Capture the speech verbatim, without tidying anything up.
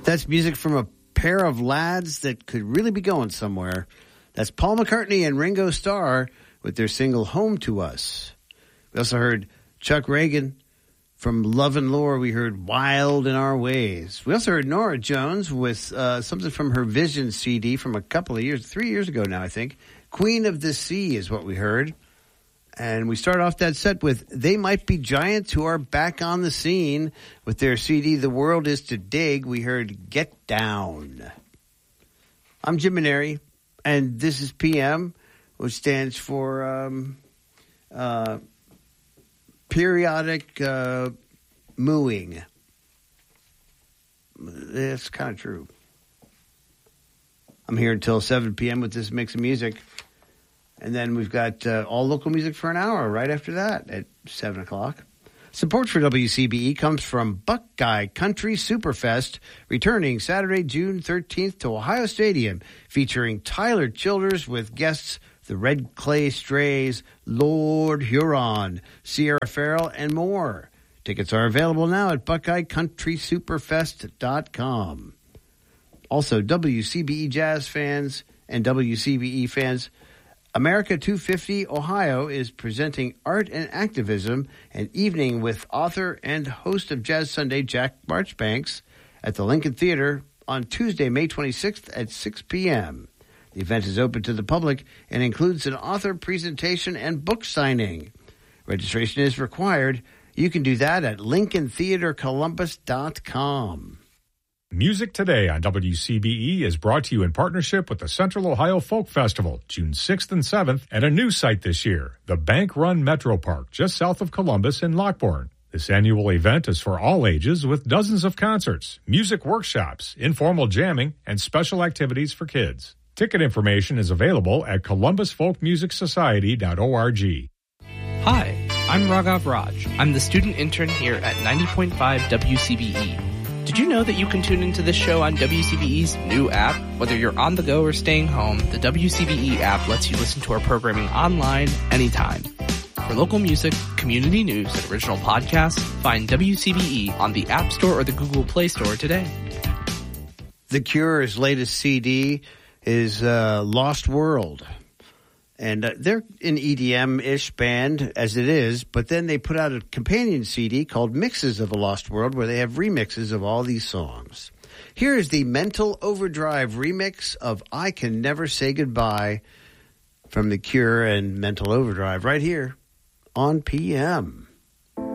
That's music from a pair of lads that could really be going somewhere. That's Paul McCartney and Ringo Starr with their single Home to Us. We also heard Chuck Reagan from Love and Lore. We heard Wild in Our Ways. We also heard Norah Jones with uh, something from her Vision C D from a couple of years, three years ago now, I think. Queen of the Sea is what we heard. And we start off that set with They Might Be Giants, who are back on the scene with their C D, The World Is to Dig. We heard Get Down. I'm Jim Maneri, and this is P M, which stands for um, uh, Periodic uh, Mooing. It's kind of true. I'm here until seven p.m. with this mix of music. And then we've got uh, all local music for an hour right after that at seven o'clock. Support for W C B E comes from Buckeye Country Superfest, returning Saturday, June thirteenth to Ohio Stadium, featuring Tyler Childers with guests the Red Clay Strays, Lord Huron, Sierra Farrell, and more. Tickets are available now at buckeye country superfest dot com. Also, W C B E Jazz fans and W C B E fans, America two fifty Ohio is presenting Art and Activism, an evening with author and host of Jazz Sunday, Jack Marchbanks, at the Lincoln Theater on Tuesday, May twenty-sixth at six p.m. The event is open to the public and includes an author presentation and book signing. Registration is required. You can do that at lincoln theater columbus dot com. Music Today on W C B E is brought to you in partnership with the Central Ohio Folk Festival, June sixth and seventh, at a new site this year, the Bank Run Metro Park, just south of Columbus in Lockbourne. This annual event is for all ages with dozens of concerts, music workshops, informal jamming, and special activities for kids. Ticket information is available at columbus folk music society dot org. Hi, I'm Raghav Raj. I'm the student intern here at ninety point five W C B E. Did you know that you can tune into this show on W C B E's new app? Whether you're on the go or staying home, the W C B E app lets you listen to our programming online anytime. For local music, community news, and original podcasts, find W C B E on the App Store or the Google Play Store today. The Cure's latest C D is uh, Lost World. And uh, they're an E D M-ish band as it is, but then they put out a companion C D called Mixes of a Lost World, where they have remixes of all these songs. Here is the Mental Overdrive remix of I Can Never Say Goodbye from The Cure and Mental Overdrive right here on P M.